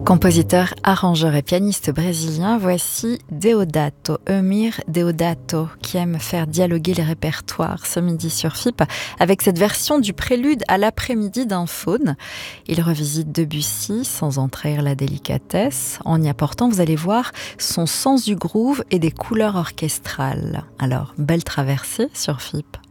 Compositeur, arrangeur et pianiste brésilien, voici Deodato, Eumir Deodato, qui aime faire dialoguer les répertoires ce midi sur FIP avec cette version du prélude à l'après-midi d'un faune. Il revisite Debussy sans en trahir la délicatesse, en y apportant, vous allez voir, son sens du groove et des couleurs orchestrales. Alors, belle traversée sur FIP.